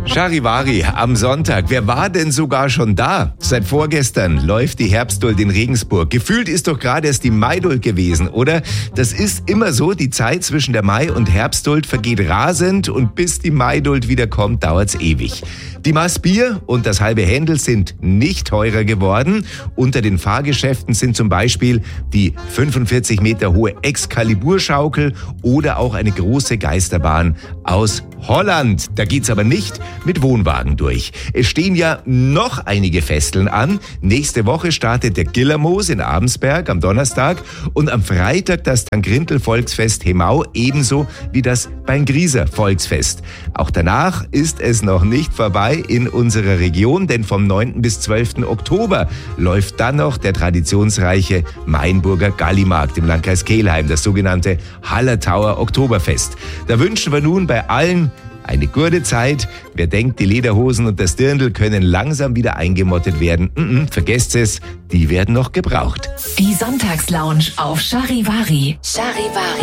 Charivari am Sonntag. Wer war denn sogar schon da? Seit vorgestern läuft die Herbstduld in Regensburg. Gefühlt ist doch gerade erst die Maiduld gewesen, oder? Das ist immer so, die Zeit zwischen der Mai- und Herbstduld vergeht rasend und bis die Maiduld wieder kommt, dauert's ewig. Die Maß Bier und das halbe Händel sind nicht teurer geworden. Unter den Fahrgeschäften sind zum Beispiel die 45 Meter hohe Excalibur-Schaukel oder auch eine große Geisterbahn aus Holland. Da geht's aber nicht mit Wohnwagen durch. Es stehen ja noch einige Festeln an. Nächste Woche startet der Gillermoos in Abensberg am Donnerstag und am Freitag das Tangrintel-Volksfest Hemau, ebenso wie das Beingrieser Volksfest. Auch danach ist es noch nicht vorbei in unserer Region, denn vom 9. bis 12. Oktober läuft dann noch der traditionsreiche Mainburger Gallimarkt im Landkreis Kelheim, das sogenannte Hallertauer Oktoberfest. Da wünschen wir nun bei allen eine gute Zeit. Wer denkt, die Lederhosen und das Dirndl können langsam wieder eingemottet werden, vergesst es, die werden noch gebraucht. Die Sonntagslounge auf Charivari. Charivari.